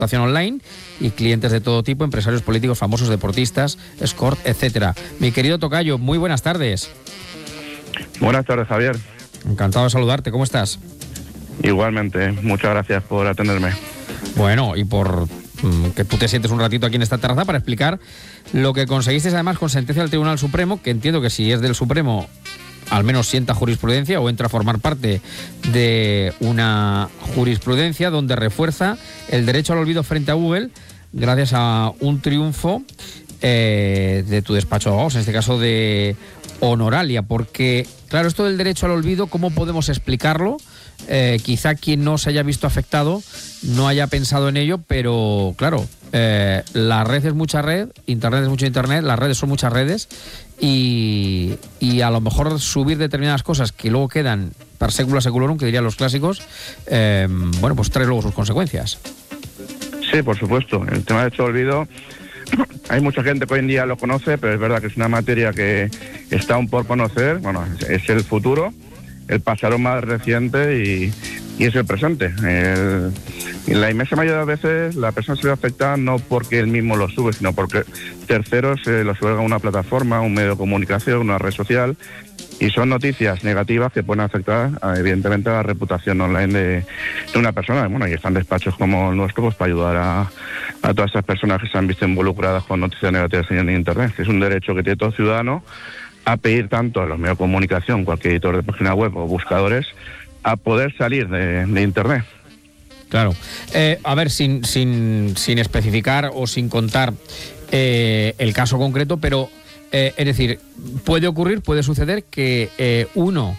online y clientes de todo tipo, empresarios políticos, famosos, deportistas, escort, etcétera. Mi querido tocayo, muy buenas tardes. Buenas tardes, Javier. Encantado de saludarte, ¿cómo estás? Igualmente, muchas gracias por atenderme. Bueno, y por que tú te sientes un ratito aquí en esta terraza para explicar lo que conseguiste además con sentencia del Tribunal Supremo, que entiendo que si es del Supremo al menos sienta jurisprudencia o entra a formar parte de una jurisprudencia donde refuerza el derecho al olvido frente a Google gracias a un triunfo de tu despacho de abogados, en este caso de Honoralia, porque claro, esto del derecho al olvido, ¿cómo podemos explicarlo? Quizá quien no se haya visto afectado no haya pensado en ello, pero claro, la red es mucha red, internet es mucho internet, las redes son muchas redes y a lo mejor subir determinadas cosas que luego quedan per secula seculorum, que dirían los clásicos, bueno, pues trae luego sus consecuencias. Sí, por supuesto, el tema de hecho olvido, hay mucha gente que hoy en día lo conoce, pero es verdad que es una materia que está aún por conocer, bueno, es el futuro, el pasado más reciente y es el presente. La inmensa mayoría de veces la persona se ve afectada no porque él mismo lo sube, sino porque terceros lo suben a una plataforma, un medio de comunicación, una red social, y son noticias negativas que pueden afectar evidentemente a la reputación online de una persona. Bueno, y están despachos como el nuestro pues, para ayudar a todas estas personas que se han visto involucradas con noticias negativas en Internet. Es un derecho que tiene todo ciudadano a pedir tanto a los medios de comunicación, cualquier editor de página web o buscadores, a poder salir de Internet. Claro. A ver, sin especificar o sin contar el caso concreto, pero es decir, puede ocurrir, puede suceder que uno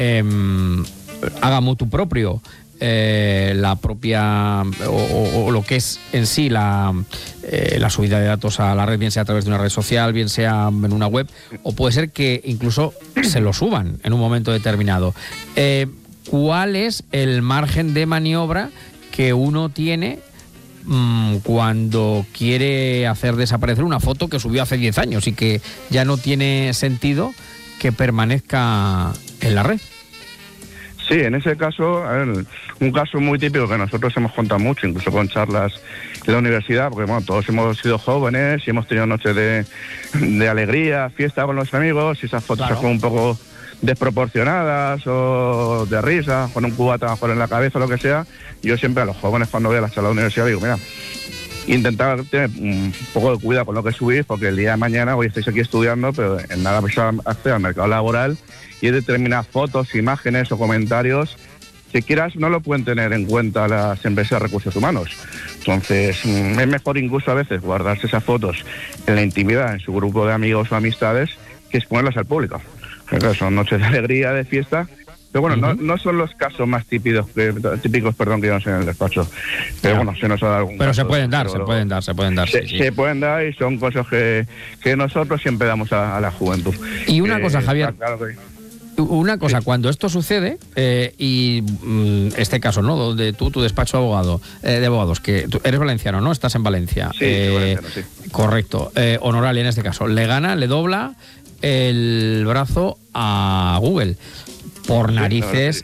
haga motu propio la propia o lo que es en sí la subida de datos a la red, bien sea a través de una red social, bien sea en una web, o puede ser que incluso se lo suban en un momento determinado. ¿Cuál es el margen de maniobra que uno tiene cuando quiere hacer desaparecer una foto que subió hace 10 años y que ya no tiene sentido que permanezca en la red? Sí, en ese caso, a ver, un caso muy típico que nosotros hemos contado mucho, incluso con charlas en la universidad, porque bueno, todos hemos sido jóvenes y hemos tenido noches de alegría, fiesta con los amigos, y esas fotos son un poco desproporcionadas o de risa, con un cubata mejor en la cabeza o lo que sea. Yo siempre a los jóvenes cuando voy a las charlas de la universidad digo, mira, intentar tener un poco de cuidado con lo que subís, porque el día de mañana hoy estáis aquí estudiando, pero en nada vais a acceder al mercado laboral y hay determinadas fotos, imágenes o comentarios que quieras no lo pueden tener en cuenta las empresas de recursos humanos. Entonces es mejor incluso a veces guardarse esas fotos en la intimidad, en su grupo de amigos o amistades, que exponerlas al público. Claro, son noches de alegría, de fiesta, pero bueno, no son los casos más típicos que vemos en el despacho. Pero bueno, se nos ha dado algún pero caso, se pueden dar. Se pueden dar y son cosas que nosotros siempre damos a la juventud. Y una cosa, Javier, una cosa, sí. Cuando esto sucede, y este caso, ¿no? Donde tu despacho de abogados, que tú eres valenciano, ¿no? Estás en Valencia. Sí, valenciano, sí. Correcto. Honoralia, en este caso, le dobla el brazo a Google. Por narices,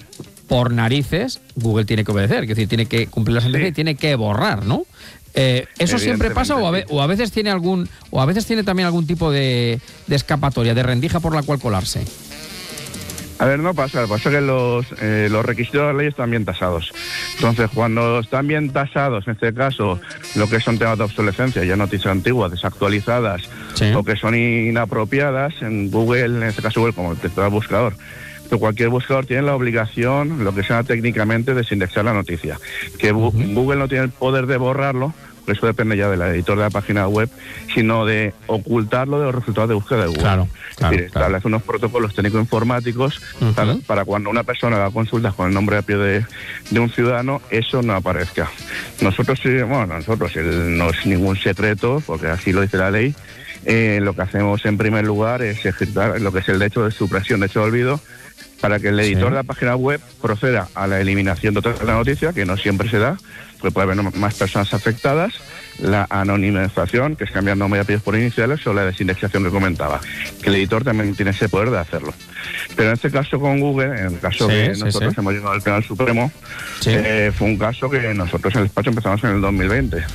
Google tiene que obedecer, es decir, tiene que cumplir la sentencia y tiene que borrar, ¿no? ¿Eso siempre pasa o a veces tiene también algún tipo de escapatoria, de rendija por la cual colarse? A ver, no pasa que los requisitos de la ley están bien tasados. Entonces, cuando están bien tasados, en este caso, lo que son temas de obsolescencia, ya noticias antiguas, desactualizadas, sí, o que son inapropiadas, en Google, en este caso Google, como el buscador, pero cualquier buscador tiene la obligación, lo que sea técnicamente, de desindexar la noticia. Que Google no tiene el poder de borrarlo, eso depende ya del editor de la página web, sino de ocultarlo de los resultados de búsqueda de Google. Claro, establece unos protocolos técnico-informáticos para cuando una persona haga consultas con el nombre propio de un ciudadano, eso no aparezca. Nosotros no es ningún secreto, porque así lo dice la ley. Lo que hacemos en primer lugar es ejecutar lo que es el derecho de supresión, derecho de olvido, para que el editor Sí. de la página web proceda a la eliminación total de la noticia, que no siempre se da, porque puede haber más personas afectadas, la anonimización, que es cambiar nombre y apellidos por iniciales, o la desindexación que comentaba, que el editor también tiene ese poder de hacerlo. Pero en este caso con Google, en el caso Sí, que sí, nosotros sí. hemos llegado al Tribunal Supremo, Sí. fue un caso que nosotros en el despacho empezamos en el 2020.